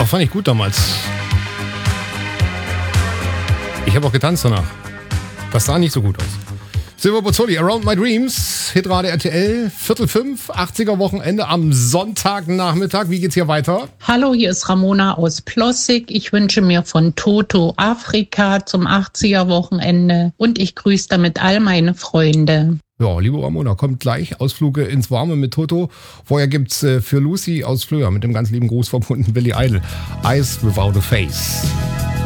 fand ich gut damals. Ich habe auch getanzt danach. Das sah nicht so gut aus. Silver Bozzoli, Around My Dreams, Hitrate RTL, 4:45, 80er Wochenende am Sonntagnachmittag. Wie geht's hier weiter? Hallo, hier ist Ramona aus Plossig. Ich wünsche mir von Toto Afrika zum 80er Wochenende und ich grüße damit all meine Freunde. Ja, liebe Ramona, kommt gleich. Ausflüge ins Warme mit Toto. Vorher gibt's für Lucy aus Flöhr mit dem ganz lieben Gruß verbunden Billy Idol. Eyes Without a Face.